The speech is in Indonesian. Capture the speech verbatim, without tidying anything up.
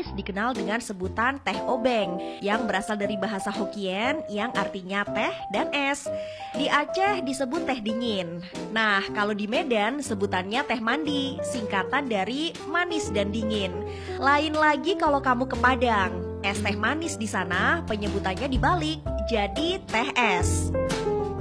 manis dikenal dengan sebutan teh obeng yang berasal dari bahasa Hokkien yang artinya teh dan es. Di Aceh disebut teh dingin. Nah, kalau di Medan sebutannya teh mandi, singkatan dari manis dan dingin. Lain lagi kalau kamu ke Padang, es teh manis di sana penyebutannya dibalik, jadi teh es.